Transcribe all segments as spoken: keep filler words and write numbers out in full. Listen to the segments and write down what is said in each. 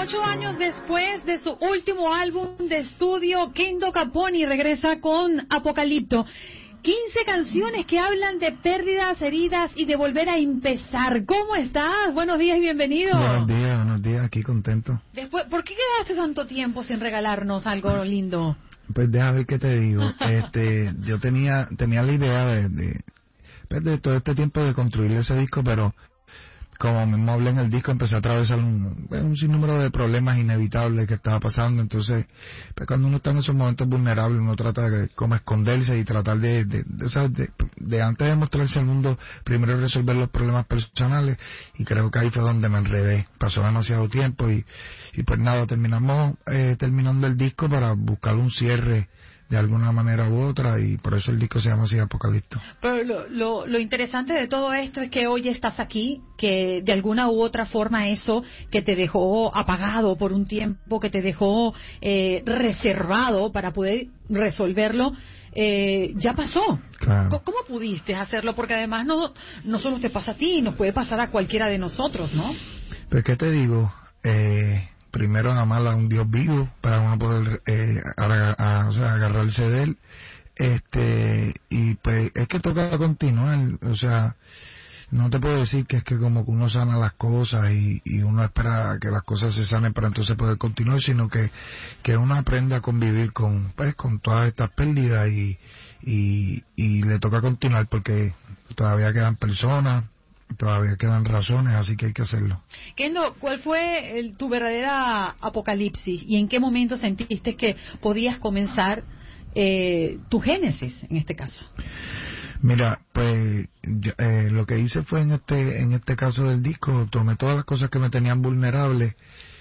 Ocho años después de su último álbum de estudio, Kendo Caponi regresa con Apocalipto. quince canciones que hablan de pérdidas, heridas y de volver a empezar. ¿Cómo estás? Buenos días y bienvenido. Buenos días, buenos días, aquí contento. Después, ¿por qué quedaste tanto tiempo sin regalarnos algo lindo? Pues deja ver qué te digo. este, yo tenía tenía la idea de, de, pues de todo este tiempo de construir ese disco, pero como mismo hablé en el disco, empecé a atravesar un, un sinnúmero de problemas inevitables que estaba pasando. Entonces, pues cuando uno está en esos momentos vulnerables, uno trata de como esconderse y tratar de, de, de, o sea, de, de antes de mostrarse al mundo, primero resolver los problemas personales, y creo que ahí fue donde me enredé. Pasó demasiado tiempo y, y pues nada, terminamos eh, terminando el disco para buscar un cierre de alguna manera u otra, y por eso el disco se llama así, Apocalipto. Pero lo, lo, lo interesante de todo esto es que hoy estás aquí, que de alguna u otra forma eso que te dejó apagado por un tiempo, que te dejó eh, reservado para poder resolverlo, eh, ya pasó. Claro. ¿Cómo pudiste hacerlo? Porque además no, no solo te pasa a ti, nos puede pasar a cualquiera de nosotros, ¿no? Pues, ¿qué te digo? Eh... Primero amar a un Dios vivo para uno poder eh, a, a, o sea, agarrarse de él, este y pues es que toca continuar. O sea, no te puedo decir que es que como que uno sana las cosas y, y uno espera que las cosas se sanen para entonces poder continuar, sino que que uno aprende a convivir con pues con todas estas pérdidas y y, y le toca continuar porque todavía quedan personas, todavía quedan razones, así que hay que hacerlo. Kendo, ¿cuál fue el, tu verdadera apocalipsis y en qué momento sentiste que podías comenzar eh, tu génesis en este caso? Mira, pues yo, eh, lo que hice fue en este en este caso del disco, tomé todas las cosas que me tenían vulnerable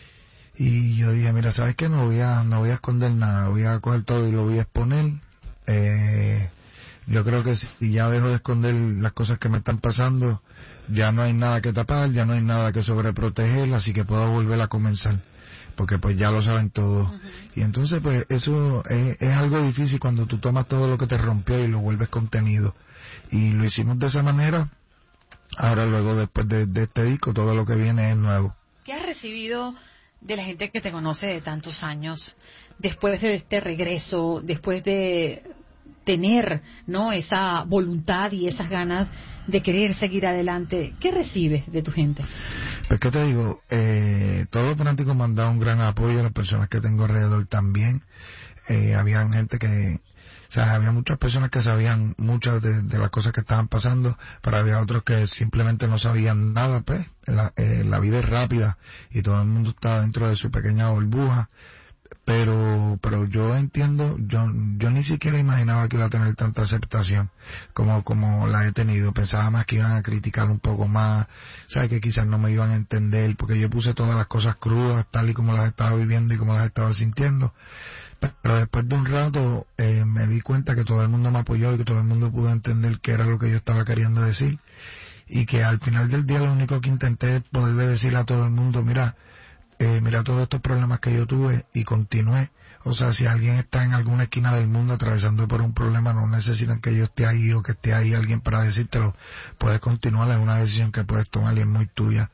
y yo dije, mira, ¿sabes qué? No voy a no voy a esconder nada, voy a coger todo y lo voy a exponer. Eh, yo creo que si ya dejo de esconder las cosas que me están pasando, ya no hay nada que tapar, ya no hay nada que sobreproteger, así que puedo volver a comenzar, porque pues ya lo saben todos. Uh-huh. Y entonces pues eso es, es algo difícil cuando tú tomas todo lo que te rompió y lo vuelves contenido. Y lo hicimos de esa manera. Ahora luego después de, de este disco todo lo que viene es nuevo. ¿Qué has recibido de la gente que te conoce de tantos años, después de este regreso, después de tener, ¿no?, esa voluntad y esas ganas de querer seguir adelante? ¿Qué recibes de tu gente? Pues, ¿qué te digo? Eh, todos los fanáticos me han dado un gran apoyo, las personas que tengo alrededor también. Eh, había gente que, o sea, había muchas personas que sabían muchas de, de las cosas que estaban pasando, pero había otros que simplemente no sabían nada. Pues la, eh, la vida es rápida y todo el mundo está dentro de su pequeña burbuja. Pero pero yo entiendo, yo yo ni siquiera imaginaba que iba a tener tanta aceptación como como la he tenido. Pensaba más que iban a criticar un poco más, sabes, que quizás no me iban a entender, porque yo puse todas las cosas crudas tal y como las estaba viviendo y como las estaba sintiendo. Pero después de un rato eh, me di cuenta que todo el mundo me apoyó y que todo el mundo pudo entender qué era lo que yo estaba queriendo decir, y que al final del día lo único que intenté es poderle decir a todo el mundo, mira, Eh, mira todos estos problemas que yo tuve y continué. O sea, si alguien está en alguna esquina del mundo atravesando por un problema, no necesitan que yo esté ahí o que esté ahí alguien para decírtelo. Puedes continuar, es una decisión que puedes tomar y es muy tuya.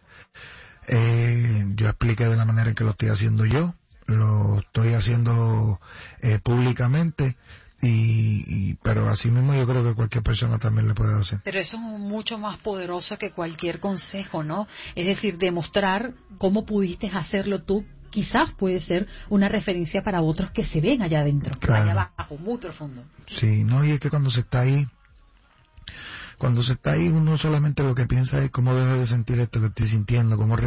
Eh, yo expliqué de la manera en que lo estoy haciendo yo, lo estoy haciendo eh, públicamente. Y, y pero así mismo yo creo que cualquier persona también le puede hacer. Pero eso es mucho más poderoso que cualquier consejo, ¿no? Es decir, demostrar cómo pudiste hacerlo tú, quizás puede ser una referencia para otros que se ven allá adentro, claro, allá abajo, muy profundo. Sí, no, y es que cuando se está ahí, cuando se está ahí uno solamente lo que piensa es cómo dejo de sentir esto que estoy sintiendo, cómo